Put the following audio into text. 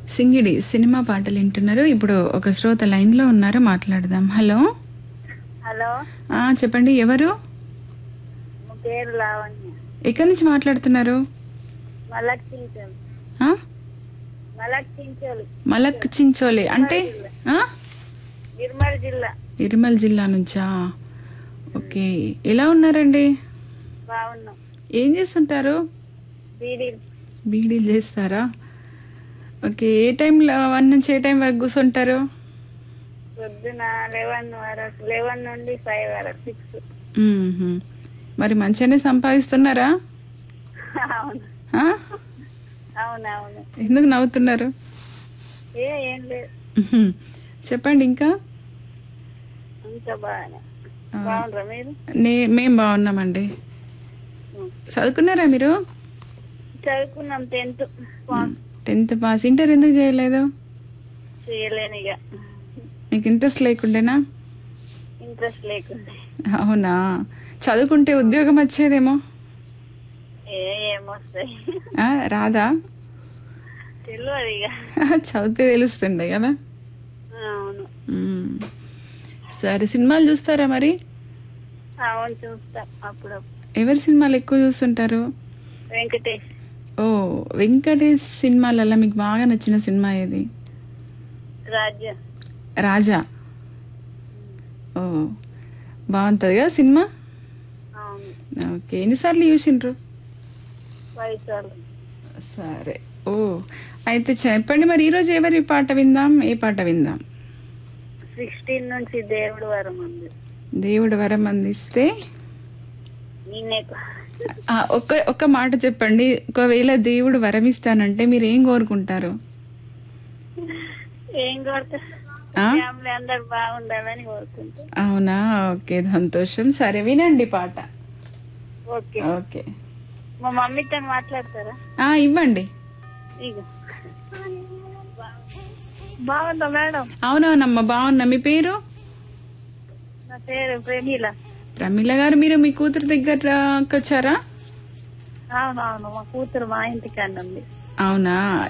సింగిడి సినిమా పాటలు వింటున్నారు. ఇప్పుడు ఒక శ్రోత లైన్ లో ఉన్నారు, మాట్లాడదాం. హలో హలో, చెప్పండి, ఎవరు, మా పేరు లావణ్య. ఎక్కడి నుంచి మాట్లాడుతున్నారు? మలక్ చించోలి. ఆ? మలక్ చించోలి, మలక్ చించోలి అంటే నిర్మల్ జిల్లా. నిర్మల్ జిల్లా నుంచా? ఓకే, ఎలా ఉన్నారండి? బాగున్నాం. ఏం చేస్తుంటారు? బీడీలు చేస్తారా? ఓకే, ఏ టైంలో 1 నుంచి ఏ టైం వరకు కూర్చుంటారు? పొద్దున 11 వరకు, 11 నుండి 5 వరకు, 6. మరి మంచిగానే సంపాదిస్తున్నారా? అవును ఆ? అవునవును. ఎందుకు నవ్వుతున్నారు? ఏం లేదు. చెప్పండి ఇంకా. ఇంకా బాగానే బాగుండ్రా మీరు? మేం బాగున్నామండి. చదువుకున్నారా మీరు? చదువుకున్నాం, 10th పాస్. ఇంటర్ ఎందుకు చేయలేదు? చేయలేను ఇక. మీకు ఇంట్రెస్ట్ లేకుండేనా? ఇంట్రెస్ట్ లేకుండా. అవునా? చదువుకుంటే ఉద్యోగం వచ్చేదేమో. ఏమొస్తాయి రాదా? తెలియదు ఇక. చదివితే తెలుస్తుండే కదా. అవును. సరే, సినిమాలు చూస్తారా మరి? అవును, చూస్తాం అప్పుడప్పుడు. ఎవరి సినిమాలు ఎక్కువ చూస్తుంటారు? వెంకటేష్. ఓ, వెంకటేష్ సినిమాలలో మీకు బాగా నచ్చిన సినిమా ఏది? రాజా. ఓ, బాగుంటది కదా సినిమా. ఓకే, ఎన్నిసార్లు చూసిండ్రు? 5 సార్లు. సరే. ఓ, అయితే చెప్పండి మరి, ఈరోజు ఎవరి పాట విందాం? ఏ పాట విందాం? 16 నుంచి దేవుడు వరం అందిస్తే. ఒక్క మాట చెప్పండి, ఒకవేళ దేవుడు వరం ఇస్తానంటే మీరు ఏం కోరుకుంటారు? అందరు బాగుండాలని కోరుకుంటా. అవునా? ఓకే, సంతోషం. సరే, వినండి పాట. Okay okay. మా మమ్మీతో మాట్లాడతారా? ఇవ్వండి. బాగుందా మేడం? అవునవునమ్మా, బాగున్నా. మీ పేరు? నా పేరు ప్రమీల. ప్రమీల గారు, మీరు మీ కూతురు దగ్గరకు వచ్చారా? అవునవును, మా కూతురు మా ఇంటికి ఉంది. అవునా?